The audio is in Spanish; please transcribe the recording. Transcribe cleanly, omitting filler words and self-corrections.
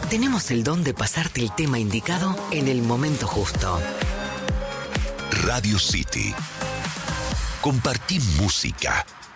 tenemos el don de pasarte el tema indicado en el momento justo. Radio City. Compartí música